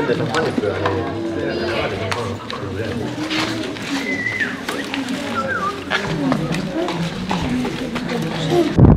真的想换的歌，对不对？